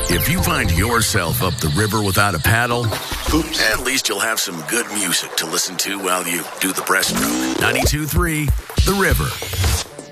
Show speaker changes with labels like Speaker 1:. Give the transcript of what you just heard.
Speaker 1: If you find yourself up the river without a paddle, oops, at least you'll have some good music to listen to while you do the breaststroke. 92.3 The River.